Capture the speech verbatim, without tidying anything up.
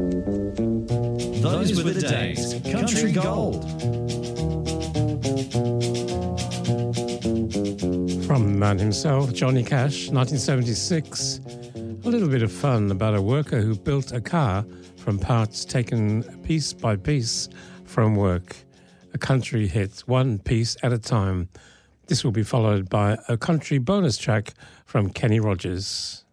Those were the days. Country Gold. From the man himself, Johnny Cash, nineteen seventy-six. A little bit of fun about a worker who built a car from parts taken piece by piece from work. A country hit, one piece at a time. This will be followed by a country bonus track from Kenny Rogers.